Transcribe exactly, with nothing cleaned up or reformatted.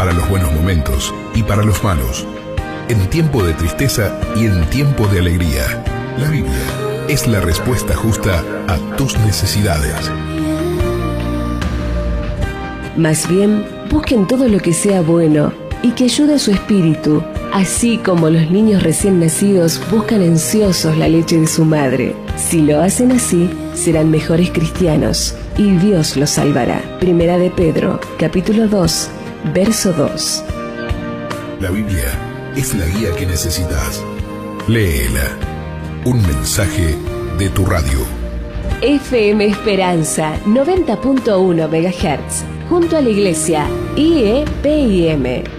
para los buenos momentos y para los malos, en tiempo de tristeza y en tiempo de alegría. La Biblia es la respuesta justa a tus necesidades. Más bien, busquen todo lo que sea bueno y que ayude a su espíritu, así como los niños recién nacidos buscan ansiosos la leche de su madre. Si lo hacen así, serán mejores cristianos y Dios los salvará. Primera de Pedro, capítulo dos, verso dos. La Biblia es la guía que necesitas. Léela. Un mensaje de tu radio. F M Esperanza noventa punto uno megahertz, junto a la iglesia I E P I M.